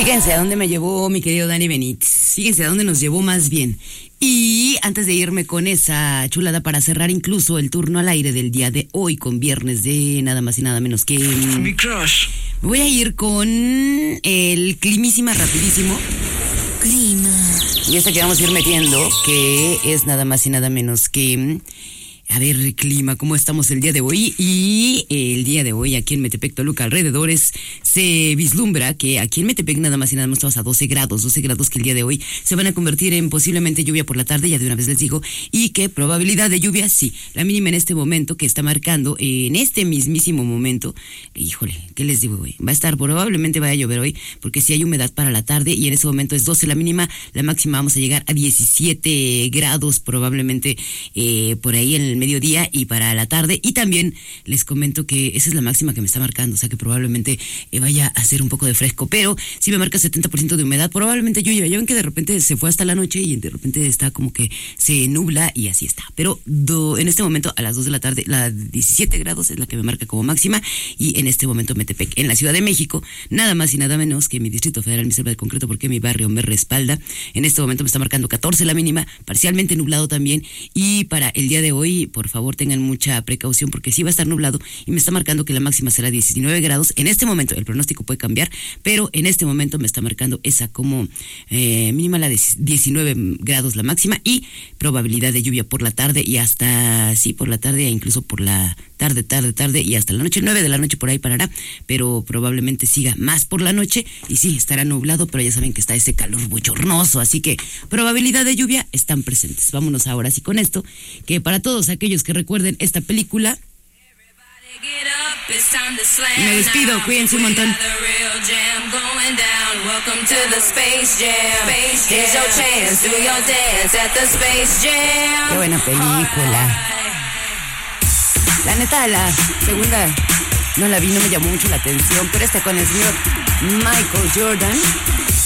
Fíjense a dónde me llevó mi querido Dani Benítez. Fíjense a dónde nos llevó más bien. Y antes de irme con esa chulada para cerrar incluso el turno al aire del día de hoy con viernes de nada más y nada menos que... Mi crush. Me voy a ir con el climísima rapidísimo. Clima. Y esta que vamos a ir metiendo, que es nada más y nada menos que... A ver, clima, ¿cómo estamos el día de hoy? Y el día de hoy aquí en Metepec, Toluca, alrededores, se vislumbra que aquí en Metepec nada más y nada menos estamos a 12 grados que el día de hoy se van a convertir en posiblemente lluvia por la tarde, ya de una vez les digo, y que probabilidad de lluvia, sí, la mínima en este momento que está marcando, en este mismísimo momento, híjole, ¿qué les digo hoy? Va a estar, probablemente vaya a llover hoy, porque sí hay humedad para la tarde y en ese momento es 12 la mínima, la máxima vamos a llegar a 17 grados probablemente por ahí en el mediodía y para la tarde, y también les comento que esa es la máxima que me está marcando, o sea que probablemente vaya a hacer un poco de fresco, pero si me marca 70% de humedad, probablemente lluvia. Ya ven que de repente se fue hasta la noche y de repente está como que se nubla y así está, pero en este momento a las 2 de la tarde, la 17 grados es la que me marca como máxima, y en este momento Metepec, en la Ciudad de México, nada más y nada menos que mi Distrito Federal, mi selva de concreto, porque mi barrio me respalda, en este momento me está marcando 14 la mínima, parcialmente nublado también, y para el día de hoy, por favor, tengan mucha precaución porque sí va a estar nublado y me está marcando que la máxima será 19 grados. En este momento el pronóstico puede cambiar, pero en este momento me está marcando esa como mínima la de 19 grados la máxima y probabilidad de lluvia por la tarde y hasta, sí, por la tarde e incluso por la tarde y hasta la noche, 9 de la noche por ahí parará, pero probablemente siga más por la noche y sí, estará nublado, pero ya saben que está ese calor bochornoso, así que probabilidad de lluvia están presentes. Vámonos ahora sí con esto, que para todos aquellos que recuerden esta película, me despido, cuídense un montón. Qué buena película. La neta, la segunda no la vi, no me llamó mucho la atención, pero esta con el señor Michael Jordan